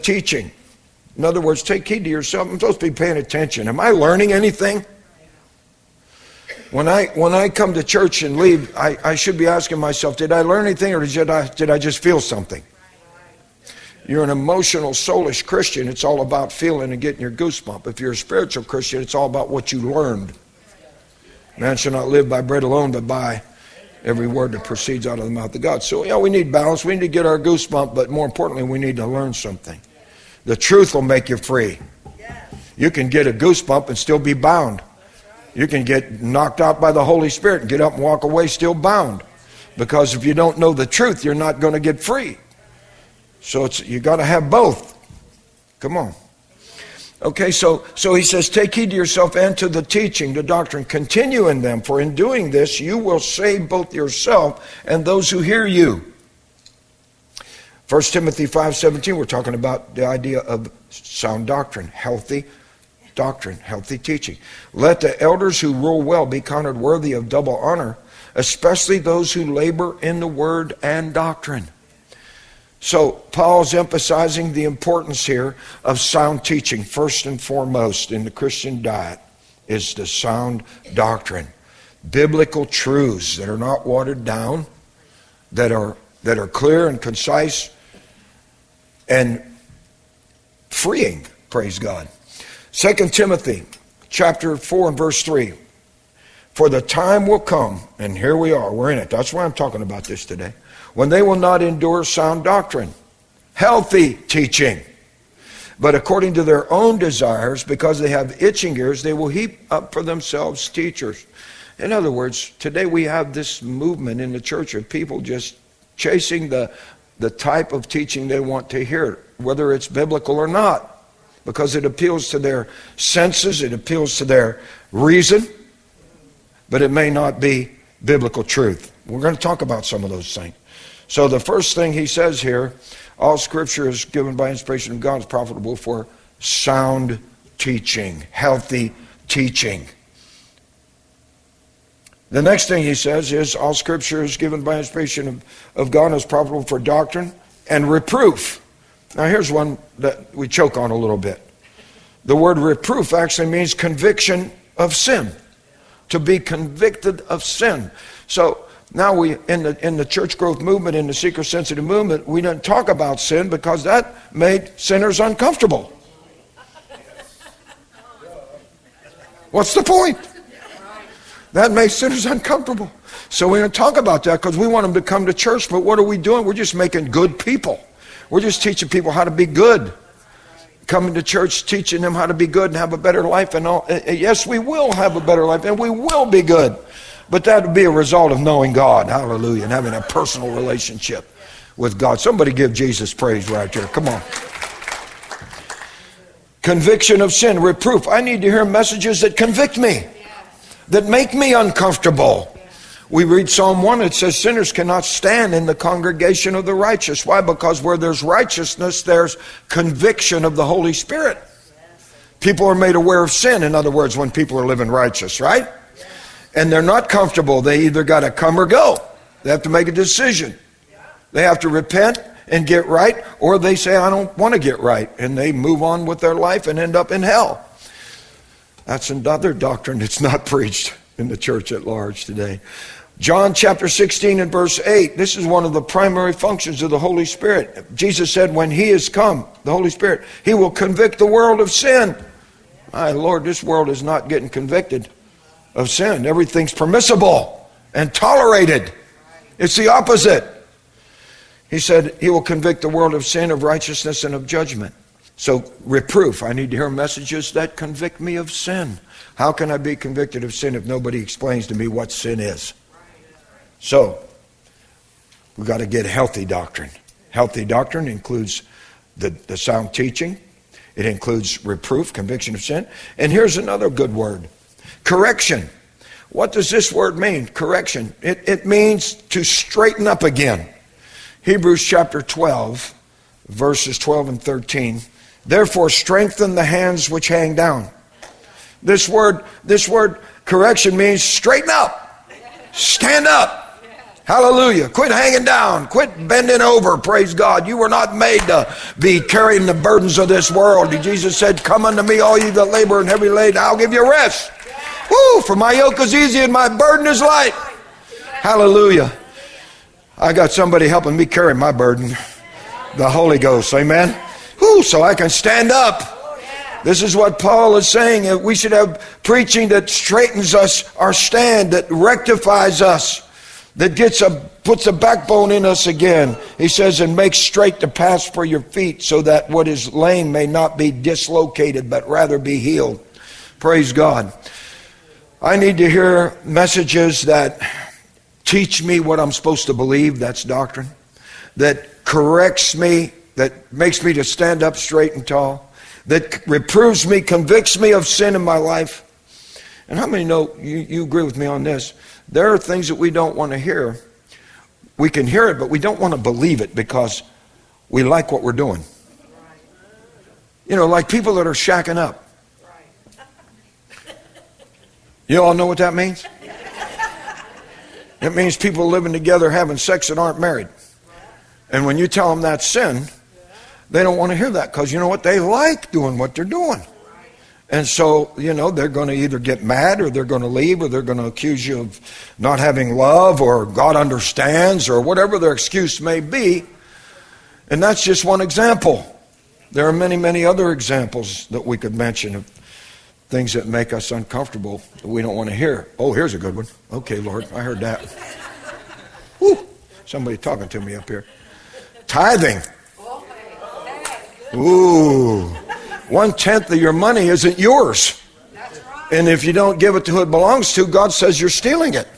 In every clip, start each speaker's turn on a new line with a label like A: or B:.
A: teaching. In other words, take heed to yourself. I'm supposed to be paying attention. Am I learning anything? When I come to church and leave, I should be asking myself, did I learn anything or did I just feel something? You're an emotional, soulish Christian. It's all about feeling and getting your goosebump. If you're a spiritual Christian, it's all about what you learned. Man shall not live by bread alone, but by every word that proceeds out of the mouth of God. So, yeah, we need balance. We need to get our goosebump, but more importantly, we need to learn something. The truth will make you free. You can get a goosebump and still be bound. You can get knocked out by the Holy Spirit and get up and walk away still bound. Because if you don't know the truth, you're not going to get free. So you got to have both. Come on. Okay, so he says, take heed to yourself and to the teaching, the doctrine. Continue in them, for in doing this, you will save both yourself and those who hear you. 1 Timothy 5:17, we're talking about the idea of sound doctrine, healthy teaching. Let the elders who rule well be counted worthy of double honor, especially those who labor in the word and doctrine. So Paul's emphasizing the importance here of sound teaching. First and foremost in the Christian diet is the sound doctrine. Biblical truths that are not watered down, that are clear and concise and freeing, praise God. 2 Timothy chapter 4 and verse 3. For the time will come, and here we are, we're in it. That's why I'm talking about this today. When they will not endure sound doctrine, healthy teaching, but according to their own desires, because they have itching ears, they will heap up for themselves teachers. In other words, today we have this movement in the church of people just chasing the type of teaching they want to hear, whether it's biblical or not, because it appeals to their senses, it appeals to their reason, but it may not be biblical truth. We're going to talk about some of those things. So the first thing he says here, all scripture is given by inspiration of God, is profitable for sound teaching, healthy teaching. The next thing he says is all scripture is given by inspiration of God, is profitable for doctrine and reproof. Now here's one that we choke on a little bit. The word reproof actually means conviction of sin. To be convicted of sin. So now we, in the church growth movement, in the seeker-sensitive movement, we didn't talk about sin because that made sinners uncomfortable. What's the point? That makes sinners uncomfortable. So we don't talk about that because we want them to come to church, but what are we doing? We're just making good people. We're just teaching people how to be good. Coming to church, teaching them how to be good and have a better life and all. Yes, we will have a better life and we will be good. But that would be a result of knowing God, hallelujah, and having a personal relationship with God. Somebody give Jesus praise right there. Come on. Conviction of sin, reproof. I need to hear messages that convict me, that make me uncomfortable. We read Psalm 1, it says sinners cannot stand in the congregation of the righteous. Why? Because where there's righteousness, there's conviction of the Holy Spirit. People are made aware of sin, in other words, when people are living righteous, right? And they're not comfortable. They either got to come or go. They have to make a decision. They have to repent and get right, or they say, I don't want to get right. And they move on with their life and end up in hell. That's another doctrine that's not preached in the church at large today. John chapter 16 and verse 8, this is one of the primary functions of the Holy Spirit. Jesus said when he is come, the Holy Spirit, he will convict the world of sin. My Lord, this world is not getting convicted of sin. Everything's permissible and tolerated. It's the opposite. He said he will convict the world of sin, of righteousness, and of judgment. So reproof. I need to hear messages that convict me of sin. How can I be convicted of sin if nobody explains to me what sin is? So we've got to get healthy doctrine. Healthy doctrine includes the sound teaching. It includes reproof, conviction of sin. And here's another good word. Correction. What does this word mean? Correction. It means to straighten up again. Hebrews chapter 12, verses 12 and 13. Therefore strengthen the hands which hang down. This word correction means straighten up. Stand up. Hallelujah. Quit hanging down. Quit bending over. Praise God. You were not made to be carrying the burdens of this world. Jesus said, come unto me, all you that labor and heavy laden, I'll give you rest. Woo! For my yoke is easy and my burden is light. Hallelujah. I got somebody helping me carry my burden. The Holy Ghost. Amen. Woo! So I can stand up. This is what Paul is saying. We should have preaching that straightens us our stand, that rectifies us, that puts a backbone in us again. He says, and makes straight the paths for your feet, so that what is lame may not be dislocated, but rather be healed. Praise God. I need to hear messages that teach me what I'm supposed to believe. That's doctrine. That corrects me, that makes me to stand up straight and tall, that reproves me, convicts me of sin in my life. And how many know, you agree with me on this, there are things that we don't want to hear. We can hear it, but we don't want to believe it because we like what we're doing. You know, like people that are shacking up. You all know what that means? It means people living together having sex that aren't married. And when you tell them that's sin, they don't want to hear that because you know what? They like doing what they're doing. And so, you know, they're going to either get mad or they're going to leave or they're going to accuse you of not having love or God understands or whatever their excuse may be. And that's just one example. There are many, many other examples that we could mention of things that make us uncomfortable that we don't want to hear. Oh, here's a good one. Okay, Lord, I heard that. Whew, somebody talking to me up here. Tithing. Ooh, 1/10 of your money isn't yours. And if you don't give it to who it belongs to, God says you're stealing it.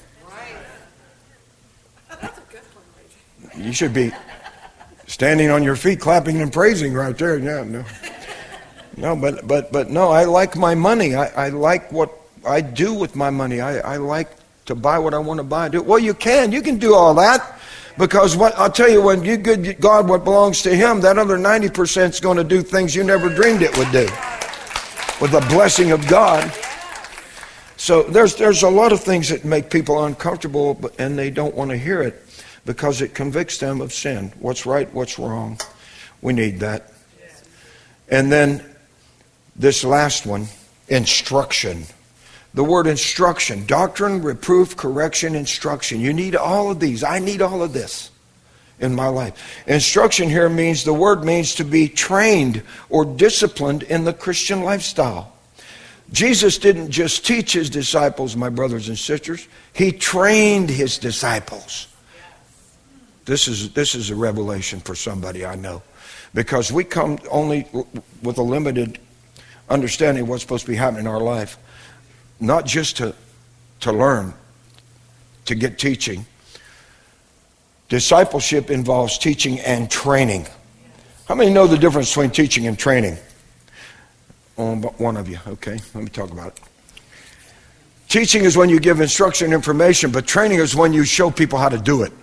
A: You should be standing on your feet, clapping and praising right there. Yeah, no, but no, I like my money. I like what I do with my money. I like to buy what I want to buy. Well, you can do all that. Because I'll tell you, when you give God what belongs to Him, that other 90% is going to do things you never dreamed it would do. With the blessing of God. So there's a lot of things that make people uncomfortable, and they don't want to hear it because it convicts them of sin. What's right, what's wrong. We need that. And then this last one, instruction. The word instruction, doctrine, reproof, correction, instruction. You need all of these. I need all of this in my life. Instruction here means, the word means to be trained or disciplined in the Christian lifestyle. Jesus didn't just teach His disciples, my brothers and sisters. He trained His disciples. This is a revelation for somebody I know. Because we come only with a limited understanding of what's supposed to be happening in our life. Not just to learn, to get teaching. Discipleship involves teaching and training. How many know the difference between teaching and training? Oh, but one of you. Okay, let me talk about it. Teaching is when you give instruction and information, but training is when you show people how to do it.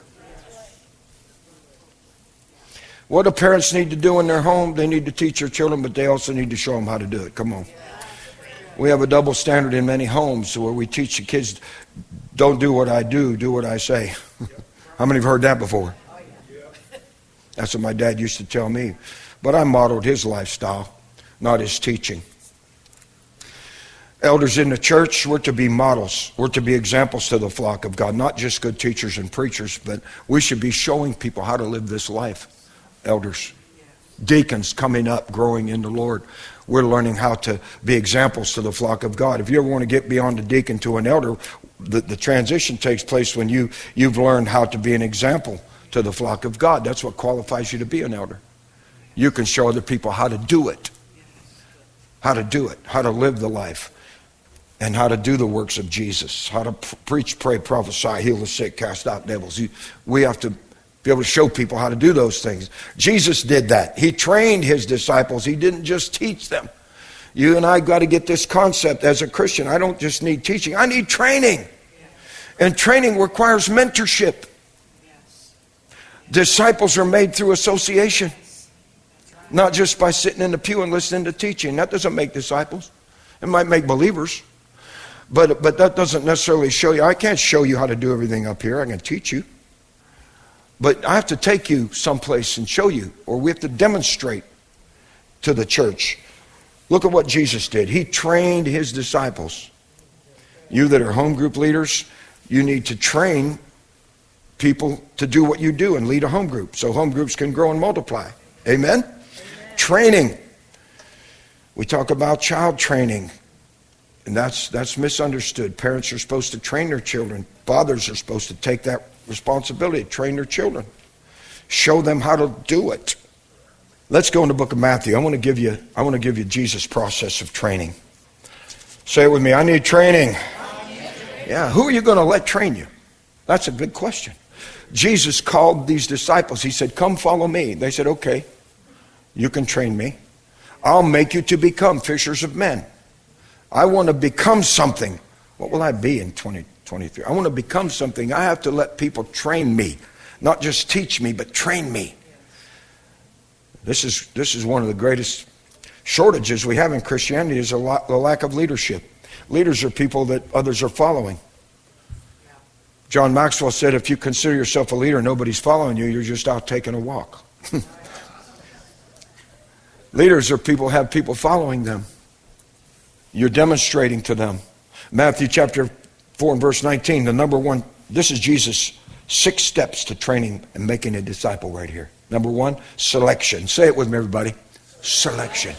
A: What do parents need to do in their home? They need to teach their children, but they also need to show them how to do it. Come on. We have a double standard in many homes where we teach the kids, don't do what I do, do what I say. How many have heard that before? That's what my dad used to tell me. But I modeled his lifestyle, not his teaching. Elders in the church, we're to be models. We're to be examples to the flock of God, not just good teachers and preachers, but we should be showing people how to live this life. Elders, deacons coming up, growing in the Lord. We're learning how to be examples to the flock of God. If you ever want to get beyond a deacon to an elder, the transition takes place when you've learned how to be an example to the flock of God. That's what qualifies you to be an elder. You can show other people how to do it. How to do it. How to live the life. And how to do the works of Jesus. How to preach, pray, prophesy, heal the sick, cast out devils. We have to be able to show people how to do those things. Jesus did that. He trained His disciples. He didn't just teach them. You and I got to get this concept as a Christian. I don't just need teaching. I need training. And training requires mentorship. Disciples are made through association. Not just by sitting in the pew and listening to teaching. That doesn't make disciples. It might make believers. But that doesn't necessarily show you. I can't show you how to do everything up here. I can teach you. But I have to take you someplace and show you, or we have to demonstrate to the church. Look at what Jesus did. He trained his disciples. You that are home group leaders, you need to train people to do what you do and lead a home group so home groups can grow and multiply. Amen? Amen. Training. We talk about child training, and that's misunderstood. Parents are supposed to train their children. Fathers are supposed to take that responsibility, train their children. Show them how to do it. Let's go in the book of Matthew. I want to give you Jesus' process of training. Say it with me. I need training. Yeah, who are you going to let train you? That's a big question. Jesus called these disciples. He said, come follow me. They said, okay, you can train me. I'll make you to become fishers of men. I want to become something. What will I be in 2023? I want to become something. I have to let people train me. Not just teach me, but train me. This is one of the greatest shortages we have in Christianity is the lack of leadership. Leaders are people that others are following. John Maxwell said, if you consider yourself a leader, nobody's following you, you're just out taking a walk. Leaders are people who have people following them. You're demonstrating to them. Matthew chapter 4 and verse 19, the number one, this is Jesus' 6 steps to training and making a disciple right here. Number 1, selection. Say it with me, everybody. Selection.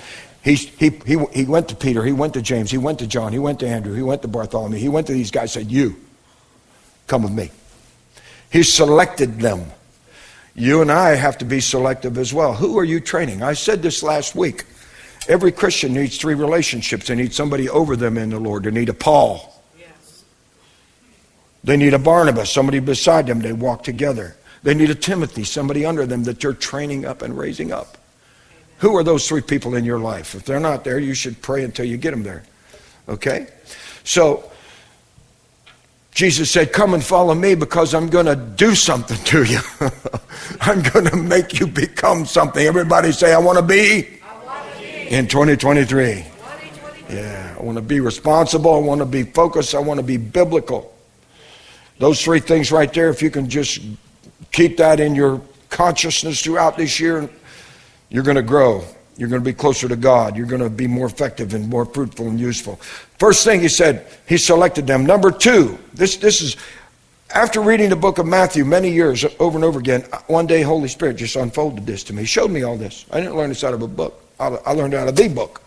A: He went to Peter, he went to James, he went to John, he went to Andrew, he went to Bartholomew, he went to these guys, said, you, come with me. He selected them. You and I have to be selective as well. Who are you training? I said this last week. Every Christian needs 3 relationships. They need somebody over them in the Lord. They need a Paul. Yes. They need a Barnabas, somebody beside them. They walk together. They need a Timothy, somebody under them that they're training up and raising up. Amen. Who are those 3 people in your life? If they're not there, you should pray until you get them there. Okay? So, Jesus said, come and follow me because I'm going to do something to you. I'm going to make you become something. Everybody say, I want to be in 2023. Yeah, I want to be responsible. I want to be focused. I want to be biblical. Those 3 things right there, if you can just keep that in your consciousness throughout this year, you're going to grow. You're going to be closer to God. You're going to be more effective and more fruitful and useful. First thing he said, he selected them. Number 2, this is, after reading the book of Matthew many years over and over again, one day Holy Spirit just unfolded this to me. He showed me all this. I didn't learn this out of a book. I learned out of the book.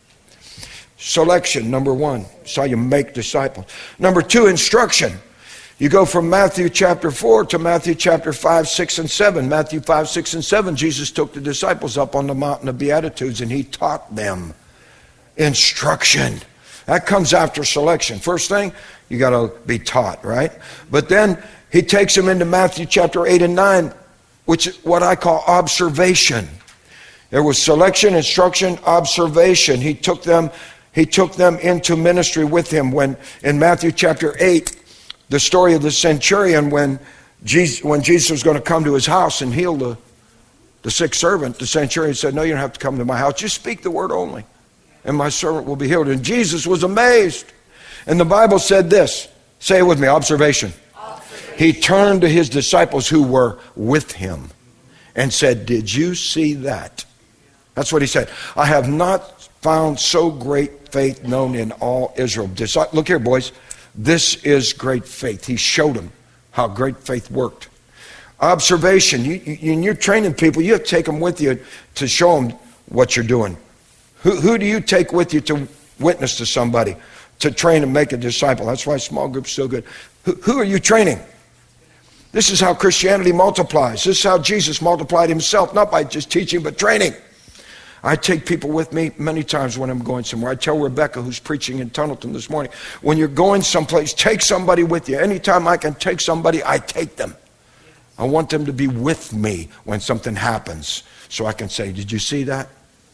A: Selection, number 1. It's how you make disciples. Number 2, instruction. You go from Matthew chapter 4 to Matthew chapter 5, 6, and 7. Matthew 5, 6, and 7, Jesus took the disciples up on the mountain of Beatitudes and he taught them instruction. That comes after selection. First thing, you got to be taught, right? But then he takes them into Matthew chapter 8 and 9, which is what I call observation. There was selection, instruction, observation. He took them into ministry with him. When in Matthew chapter 8, the story of the centurion, when Jesus was going to come to his house and heal the sick servant, the centurion said, no, you don't have to come to my house. Just speak the word only, and my servant will be healed. And Jesus was amazed. And the Bible said this. Say it with me, observation. He turned to his disciples who were with him and said, did you see that? That's what he said. I have not found so great faith known in all Israel. Look here, boys. This is great faith. He showed them how great faith worked. Observation. You're training people. You have to take them with you to show them what you're doing. Who do you take with you to witness to somebody, to train and make a disciple? That's why small groups are so good. Who are you training? This is how Christianity multiplies. This is how Jesus multiplied himself, not by just teaching, but training. I take people with me many times when I'm going somewhere. I tell Rebecca, who's preaching in Tunnelton this morning, when you're going someplace, take somebody with you. Anytime I can take somebody, I take them. I want them to be with me when something happens, so I can say, did you see that?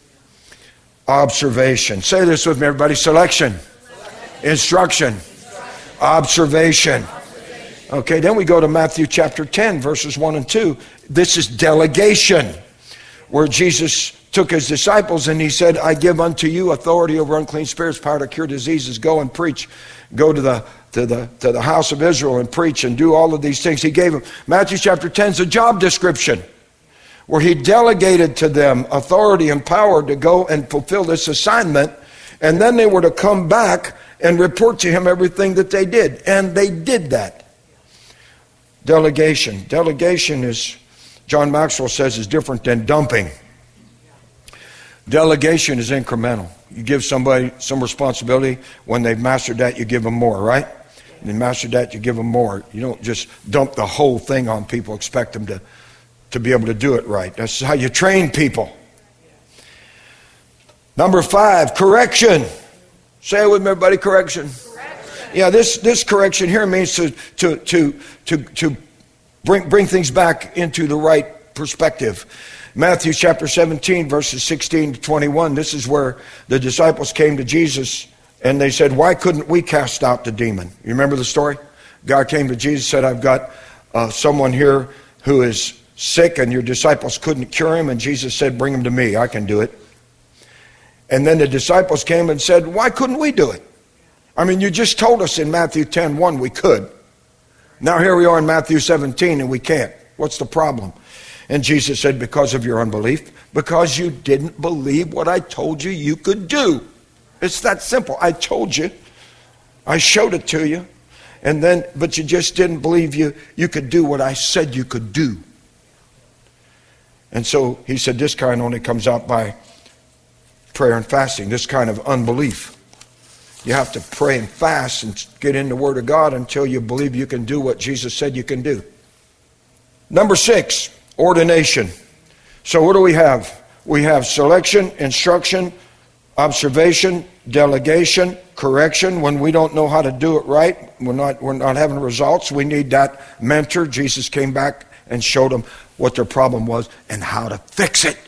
A: Observation. Say this with me, everybody. Selection. Instruction. Observation. Okay, then we go to Matthew chapter 10, verses 1 and 2. This is delegation, where Jesus took his disciples and he said, I give unto you authority over unclean spirits, power to cure diseases. Go and preach. Go to the to the house of Israel and preach and do all of these things. He gave them, Matthew chapter 10 is a job description where he delegated to them authority and power to go and fulfill this assignment. And then they were to come back and report to him everything that they did. And they did that. Delegation. Delegation is, John Maxwell says, is different than dumping. Delegation is incremental. You give somebody some responsibility. When they've mastered that, you give them more, right? And they mastered that, you give them more. You don't just dump the whole thing on people, expect them to be able to do it right. That's how you train people. Number 5, correction. Say it with me, everybody, correction. Yeah, this correction here means to bring things back into the right perspective. Matthew chapter 17, verses 16 to 21, this is where the disciples came to Jesus and they said, why couldn't we cast out the demon? You remember the story? God came to Jesus and said, I've got someone here who is sick and your disciples couldn't cure him. And Jesus said, bring him to me, I can do it. And then the disciples came and said, why couldn't we do it? I mean, you just told us in Matthew 10:1 we could. Now here we are in Matthew 17 and we can't. What's the problem? And Jesus said, because of your unbelief, because you didn't believe what I told you you could do. It's that simple. I told you. I showed it to you. But you just didn't believe you could do what I said you could do. And so he said, this kind only comes out by prayer and fasting, this kind of unbelief. You have to pray and fast and get in the Word of God until you believe you can do what Jesus said you can do. Number 6, ordination. So what do we have? We have selection, instruction, observation, delegation, correction. When we don't know how to do it right, we're not having results, we need that mentor. Jesus came back and showed them what their problem was and how to fix it.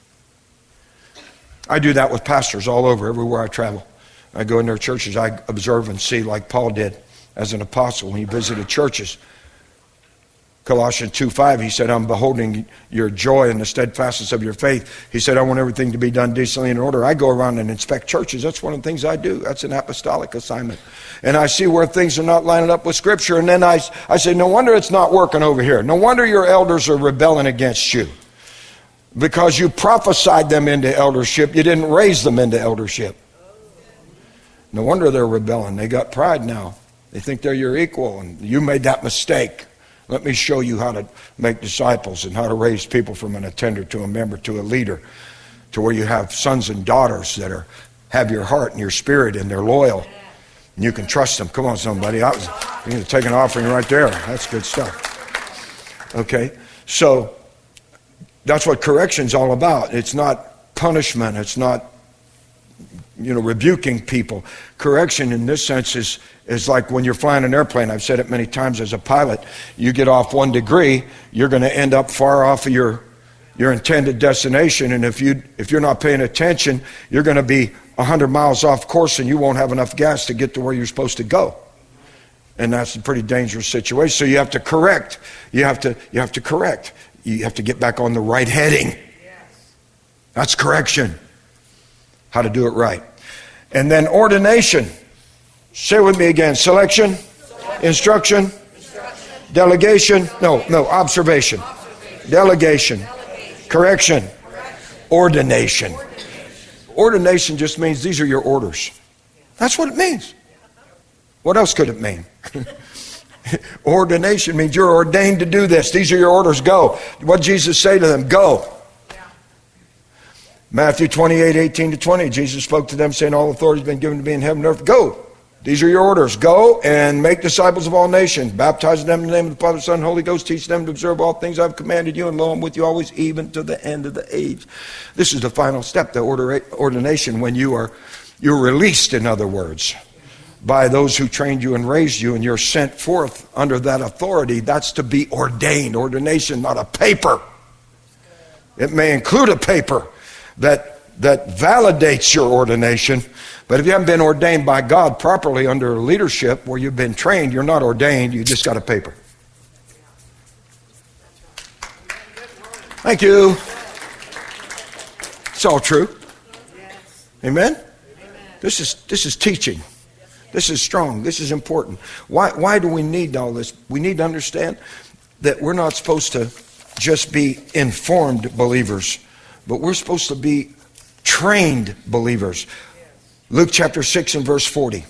A: I do that with pastors all over, everywhere I travel. I go in their churches, I observe and see like Paul did as an apostle when he visited churches. Colossians 2:5, he said, I'm beholding your joy and the steadfastness of your faith. He said, I want everything to be done decently and in order. I go around and inspect churches. That's one of the things I do. That's an apostolic assignment. And I see where things are not lining up with Scripture. And then I say, no wonder it's not working over here. No wonder your elders are rebelling against you. Because you prophesied them into eldership. You didn't raise them into eldership. No wonder they're rebelling. They got pride now. They think they're your equal. And you made that mistake. Let me show you how to make disciples and how to raise people from an attender to a member to a leader, to where you have sons and daughters that have your heart and your spirit and they're loyal. And you can trust them. Come on, somebody. You need to take an offering right there. That's good stuff. Okay? So that's what correction's all about. It's not punishment. It's not, rebuking people. Correction in this sense is like when you're flying an airplane. I've said it many times as a pilot. You get off 1 degree, you're going to end up far off of your intended destination. And if you're not paying attention, you're going to be 100 miles off course and you won't have enough gas to get to where you're supposed to go. And that's a pretty dangerous situation. So you have to correct. You have to correct. You have to get back on the right heading. That's correction. How to do it right. And then ordination. Say it with me again. Selection, instruction, delegation. No, observation. Delegation. Correction. Ordination. Ordination just means these are your orders. That's what it means. What else could it mean? Ordination means you're ordained to do this. These are your orders. Go. What did Jesus say to them? Go. Matthew 28:18-20, Jesus spoke to them saying, all authority has been given to me in heaven and earth. Go. These are your orders. Go and make disciples of all nations, baptizing them in the name of the Father, Son, and Holy Ghost, teach them to observe all things I've commanded you, and lo, I'm with you always, even to the end of the age. This is the final step, the ordination, when you're released, in other words, by those who trained you and raised you, and you're sent forth under that authority. That's to be ordained. Ordination, not a paper. It may include a paper that validates your ordination, but if you haven't been ordained by God properly under leadership where you've been trained, you're not ordained, you just got a paper. Thank you. It's all true. Amen? This is teaching. This is strong. This is important. Why do we need all this? We need to understand that we're not supposed to just be informed believers, but we're supposed to be trained believers. Luke chapter 6 and verse 40.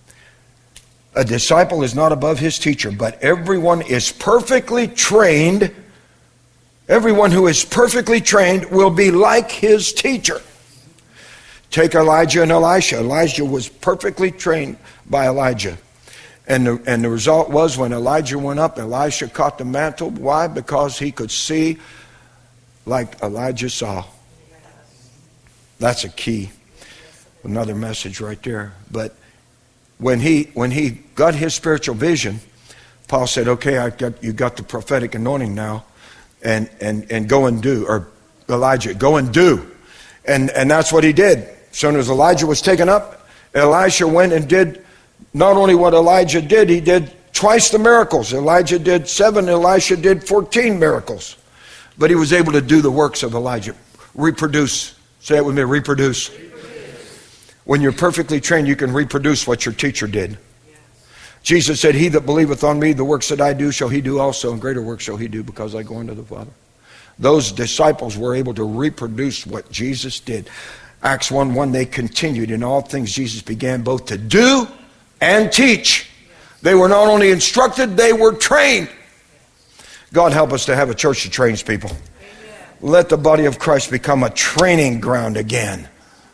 A: A disciple is not above his teacher, but everyone is perfectly trained. Everyone who is perfectly trained will be like his teacher. Take Elijah and Elisha. Elijah was perfectly trained by Elijah. And the result was when Elijah went up, Elisha caught the mantle. Why? Because he could see like Elijah saw. That's a key. Another message right there. But when he got his spiritual vision, Paul said, okay, you got the prophetic anointing now, and go and do. Or Elijah, go and do. And that's what he did. As soon as Elijah was taken up, Elisha went and did not only what Elijah did, he did twice the miracles. Elijah did 7, Elisha did 14 miracles. But he was able to do the works of Elijah. Reproduce. Say it with me, reproduce. When you're perfectly trained, you can reproduce what your teacher did. Jesus said, he that believeth on me, the works that I do shall he do also, and greater works shall he do, because I go unto the Father. Those disciples were able to reproduce what Jesus did. Acts 1:1, they continued in all things Jesus began both to do and teach. They were not only instructed, they were trained. God help us to have a church that trains people. Let the body of Christ become a training ground again.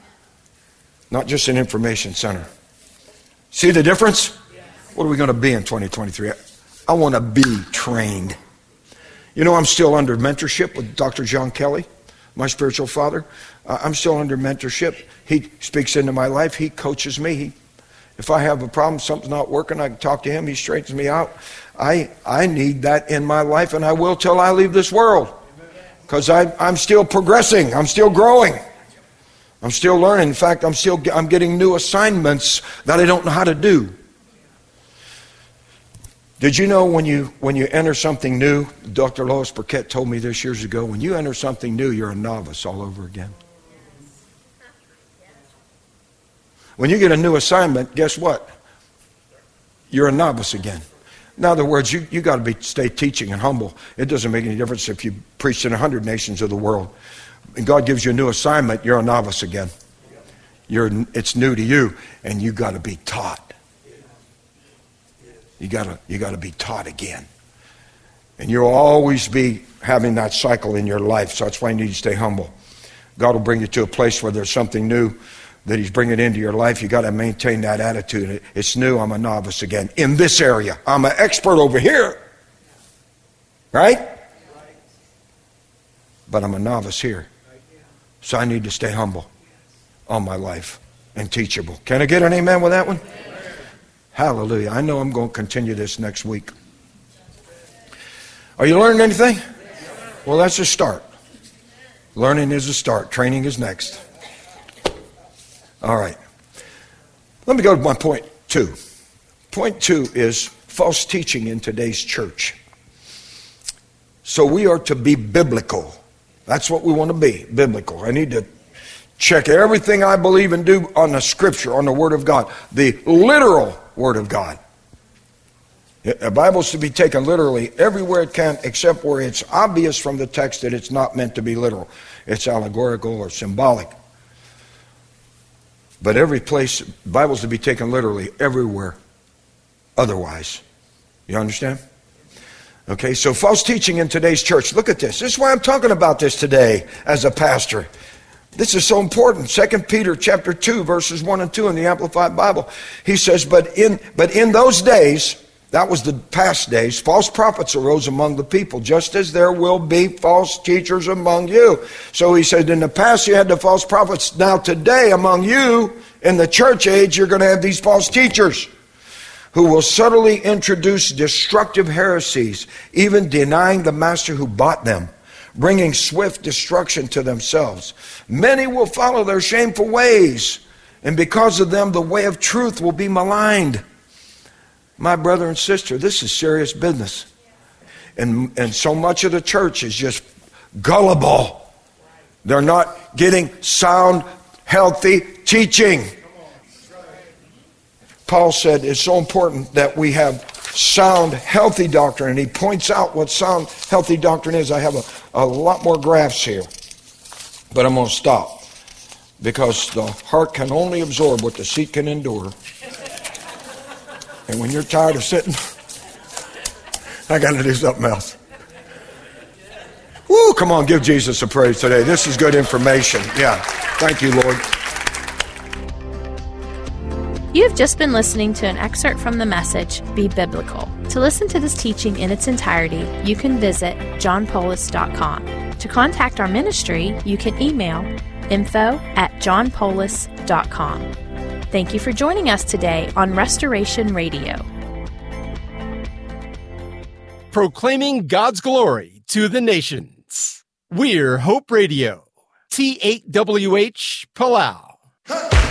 A: Not just an information center. See the difference? What are we going to be in 2023? I want to be trained. You know, I'm still under mentorship with Dr. John Kelly, my spiritual father. I'm still under mentorship. He speaks into my life. He coaches me. If I have a problem, something's not working, I can talk to him. He straightens me out. I need that in my life, and I will till I leave this world. Because I'm still progressing. I'm still growing. I'm still learning. In fact, I'm getting new assignments that I don't know how to do. Did you know when you enter something new, Dr. Lois Burkett told me this years ago, when you enter something new, you're a novice all over again. When you get a new assignment, guess what? You're a novice again. In other words, you got to stay teaching and humble. It doesn't make any difference if you preach in 100 nations of the world. And God gives you a new assignment, you're a novice again. It's new to you, and you got to be taught. You got to be taught again. And you'll always be having that cycle in your life, so that's why you need to stay humble. God will bring you to a place where there's something new that he's bringing into your life. You got to maintain that attitude. It's new, I'm a novice again. In this area, I'm an expert over here. Right? But I'm a novice here. So I need to stay humble all my life and teachable. Can I get an amen with that one? Hallelujah. I know I'm going to continue this next week. Are you learning anything? Well, that's a start. Learning is a start. Training is next. All right. Let me go to my point 2. Point 2 is false teaching in today's church. So we are to be biblical. That's what we want to be, biblical. I need to check everything I believe and do on the Scripture, on the Word of God, the literal Word of God. The Bible's to be taken literally everywhere it can, except where it's obvious from the text that it's not meant to be literal. It's allegorical or symbolic. But every place, the Bible's to be taken literally everywhere otherwise. You understand? Okay, so false teaching in today's church. Look at this. This is why I'm talking about this today as a pastor. This is so important. 2 Peter chapter 2, verses 1 and 2 in the Amplified Bible. He says, but in those days, that was the past days, false prophets arose among the people, just as there will be false teachers among you. So he said, in the past you had the false prophets. Now today among you, in the church age, you're going to have these false teachers who will subtly introduce destructive heresies, even denying the master who bought them, bringing swift destruction to themselves. Many will follow their shameful ways, and because of them the way of truth will be maligned. My brother and sister, this is serious business. And so much of the church is just gullible. They're not getting sound, healthy teaching. Paul said it's so important that we have sound, healthy doctrine. And he points out what sound, healthy doctrine is. I have a lot more graphs here, but I'm going to stop because the heart can only absorb what the seat can endure. And when you're tired of sitting, I got to do something else. Woo, come on, give Jesus a praise today. This is good information. Yeah, thank you, Lord.
B: You have just been listening to an excerpt from the message, Be Biblical. To listen to this teaching in its entirety, you can visit johnpolis.com. To contact our ministry, you can email info@johnpolis.com. Thank you for joining us today on Restoration Radio.
C: Proclaiming God's glory to the nations. We're Hope Radio. T8WH Palau.